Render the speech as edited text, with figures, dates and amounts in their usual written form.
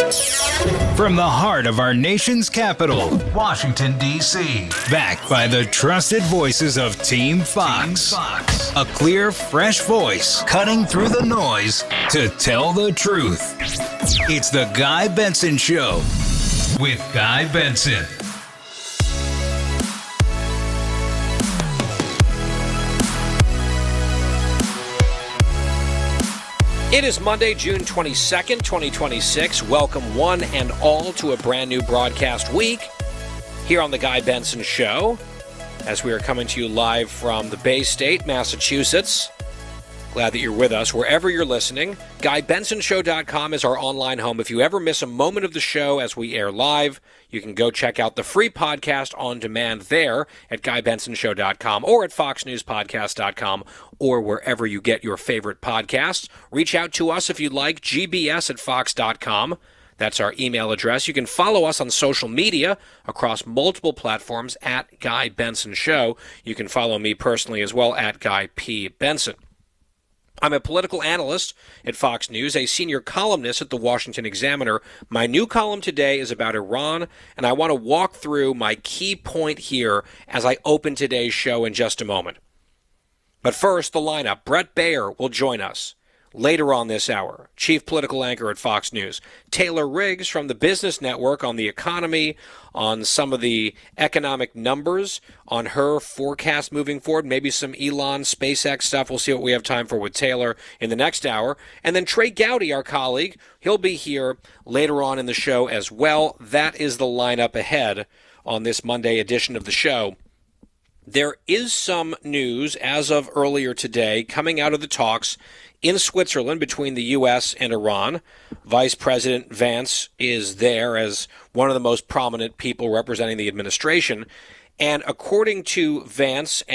From the heart of our nation's capital, Washington, D.C., backed by the trusted voices of Team Fox. A clear, fresh voice cutting through the noise to tell the truth. It's the Guy Benson Show with Guy Benson. It is Monday, June 22nd, 2026. Welcome one and all to a brand new broadcast week here on the Guy Benson Show, as we are coming to you live from the Bay State, Massachusetts. Glad that you're with us wherever you're listening. GuyBensonShow.com is our online home. If you ever miss a moment of the show as we air live, you can go check out the free podcast on demand there at GuyBensonShow.com or at FoxNewsPodcast.com or wherever you get your favorite podcasts. Reach out to us if you'd like, gbs@fox.com. That's our email address. You can follow us on social media across multiple platforms at Guy Benson Show. You can follow me personally as well at Guy P. Benson. I'm a political analyst at Fox News, a senior columnist at the Washington Examiner. My new column today is about Iran, and I want to walk through my key point here as I open today's show in just a moment. But first, the lineup. Bret Baier will join us later on this hour, chief political anchor at Fox News. Taylor Riggs from the Business Network on the economy, on some of the economic numbers, on her forecast moving forward, maybe some Elon, SpaceX stuff. We'll see what we have time for with Taylor in the next hour. And then Trey Gowdy, our colleague, he'll be here later on in the show as well. That is the lineup ahead on this Monday edition of the show. There is some news as of earlier today coming out of the talks in Switzerland between the U.S. and Iran. Vice President Vance is there as one of the most prominent people representing the administration. And according to Vance